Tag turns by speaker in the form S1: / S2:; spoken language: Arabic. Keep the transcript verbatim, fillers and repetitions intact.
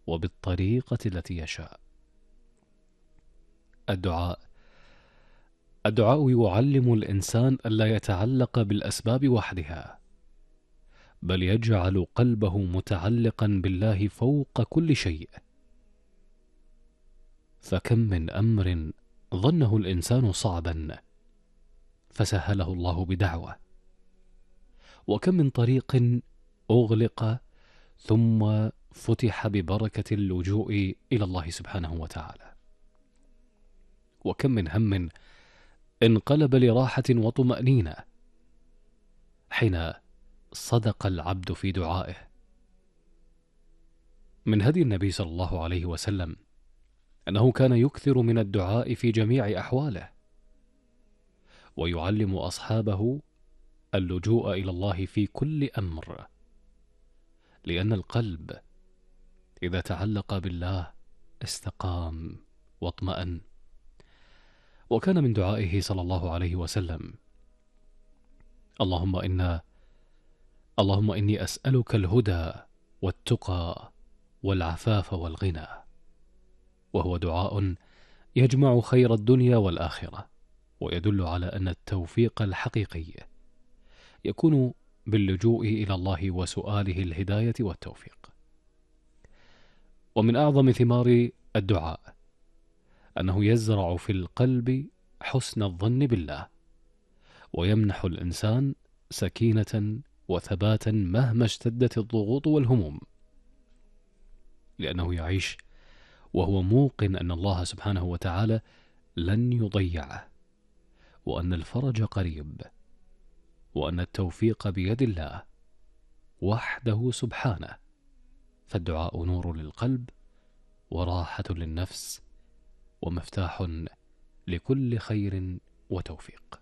S1: وبالطريقة التي يشاء. الدعاء الدعاء يعلم الإنسان ألا يتعلق بالأسباب وحدها، بل يجعل قلبه متعلقا بالله فوق كل شيء. فكم من أمر ظنه الإنسان صعبا فسهله الله بدعوة، وكم من طريق أغلق ثم فتح ببركة اللجوء إلى الله سبحانه وتعالى، وكم من هم انقلب لراحة وطمأنينة حين صدق العبد في دعائه. من هدي النبي صلى الله عليه وسلم أنه كان يكثر من الدعاء في جميع أحواله، ويعلم أصحابه اللجوء إلى الله في كل أمر، لأن القلب إذا تعلق بالله استقام واطمأن. وكان من دعائه صلى الله عليه وسلم: اللهم إنا اللهم إني أسألك الهدى والتقى والعفاف والغنى، وهو دعاء يجمع خير الدنيا والآخرة، ويدل على أن التوفيق الحقيقي يكون باللجوء إلى الله وسؤاله الهداية والتوفيق. ومن أعظم ثمار الدعاء أنه يزرع في القلب حسن الظن بالله، ويمنح الإنسان سكينة وثباتا مهما اشتدت الضغوط والهموم، لأنه يعيش وهو موقن أن الله سبحانه وتعالى لن يضيعه، وأن الفرج قريب، وأن التوفيق بيد الله وحده سبحانه. فالدعاء نور للقلب وراحة للنفس ومفتاح لكل خير وتوفيق.